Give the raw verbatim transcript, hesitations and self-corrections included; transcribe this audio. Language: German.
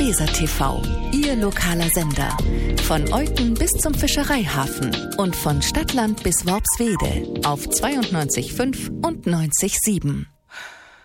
Weser T V, Ihr lokaler Sender. Von Euten bis zum Fischereihafen und von Stadtland bis Worpswede auf zweiundneunzig Komma fünf und neunzig Komma sieben.